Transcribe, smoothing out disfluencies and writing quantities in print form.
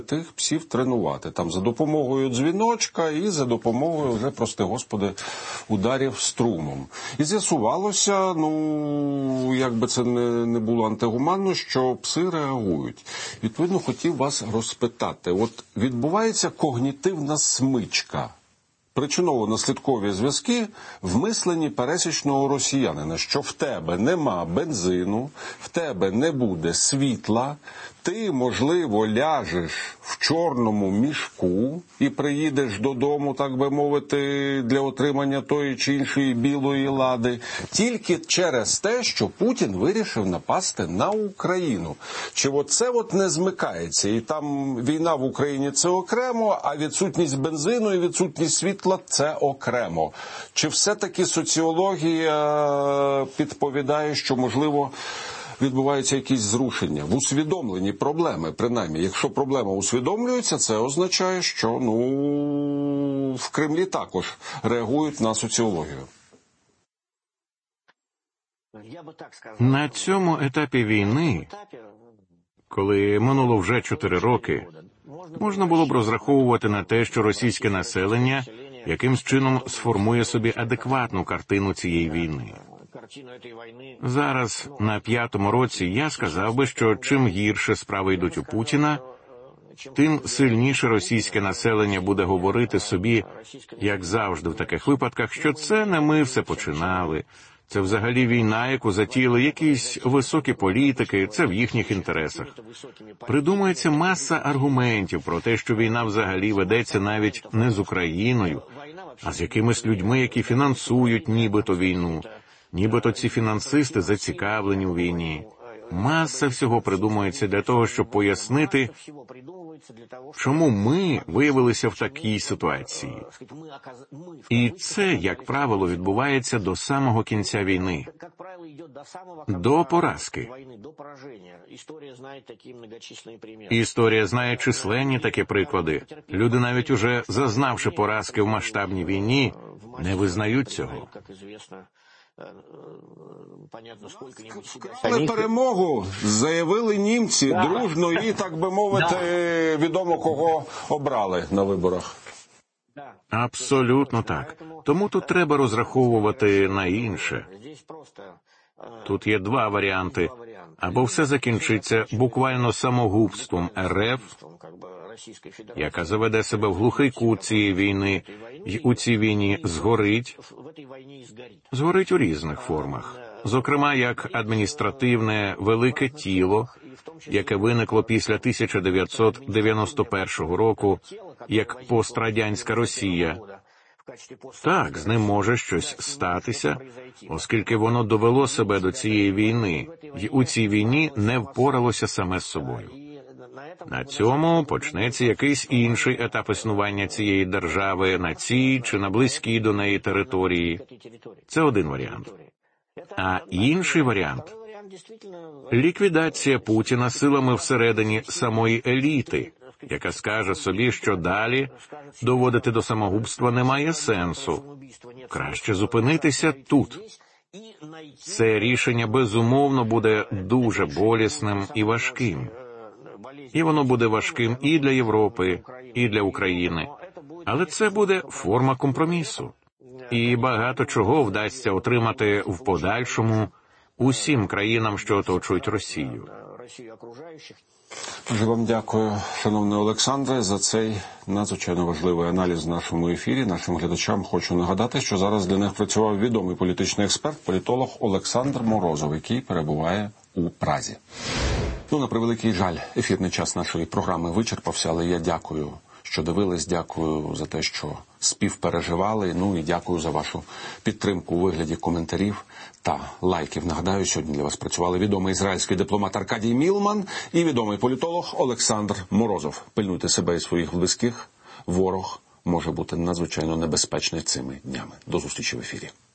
тих псів тренувати. Там за допомогою дзвіночка і за допомогою вже, прости господи, ударів струмом. І з'ясувалося, як би це не було антигуманно, що пси реагують. Відповідно, хотів вас розпитати. От відбувається когнітивна смичка. Причиново-наслідкові зв'язки в мисленні пересічного росіянина, що в тебе нема бензину, в тебе не буде світла, ти, можливо, ляжеш в чорному мішку і приїдеш додому, так би мовити, для отримання тої чи іншої білої лади, тільки через те, що Путін вирішив напасти на Україну. Чи оце не змикається? І там війна в Україні – це окремо, а відсутність бензину і відсутність світла – це окремо. Чи все-таки соціологія підповідає, що, можливо, відбуваються якісь зрушення в усвідомленні проблеми, принаймні. Якщо проблема усвідомлюється, це означає, що в Кремлі також реагують на соціологію. На цьому етапі війни, коли минуло вже 4 роки, можна було б розраховувати на те, що російське населення якимсь чином сформує собі адекватну картину цієї війни. Зараз, на 5-му році, я сказав би, що чим гірше справи йдуть у Путіна, тим сильніше російське населення буде говорити собі, як завжди в таких випадках, що це не ми все починали, це взагалі війна, яку затіяли якісь високі політики, це в їхніх інтересах. Придумується маса аргументів про те, що війна взагалі ведеться навіть не з Україною, а з якимись людьми, які фінансують нібито війну. Нібито ці фінансисти зацікавлені у війні. Маса всього придумується для того, щоб пояснити, чому ми виявилися в такій ситуації. І це, як правило, відбувається до самого кінця війни. До поразки. Історія знає численні такі приклади. Люди, навіть уже зазнавши поразки в масштабній війні, не визнають цього. Але перемогу заявили німці дружно і, так би мовити, відомо кого обрали на виборах. Абсолютно так. Тому тут треба розраховувати на інше. Тут є 2 варіанти. Або все закінчиться буквально самогубством РФ, яка заведе себе в глухий кут цієї війни, і у цій війні згорить у різних формах. Зокрема, як адміністративне велике тіло, яке виникло після 1991 року, як пострадянська Росія. Так, з ним може щось статися, оскільки воно довело себе до цієї війни, і у цій війні не впоралося саме з собою. На цьому почнеться якийсь інший етап існування цієї держави на цій чи на близькій до неї території. Це один варіант. А інший варіант – ліквідація Путіна силами всередині самої еліти, яка скаже собі, що далі доводити до самогубства немає сенсу. Краще зупинитися тут. Це рішення, безумовно, буде дуже болісним і важким. І воно буде важким і для Європи, і для України. Але це буде форма компромісу. І багато чого вдасться отримати в подальшому усім країнам, що оточують Росію. Дуже вам дякую, шановний Олександре, за цей надзвичайно важливий аналіз в нашому ефірі. Нашим глядачам хочу нагадати, що зараз для них працював відомий політичний експерт, політолог Олександр Морозов, який перебуває у Празі. На превеликий жаль, ефірний час нашої програми вичерпався, але я дякую, що дивились, дякую за те, що співпереживали, і дякую за вашу підтримку у вигляді коментарів та лайків. Нагадаю, сьогодні для вас працювали відомий ізраїльський дипломат Аркадій Мілман і відомий політолог Олександр Морозов. Пильнуйте себе і своїх близьких. Ворог може бути надзвичайно небезпечний цими днями. До зустрічі в ефірі.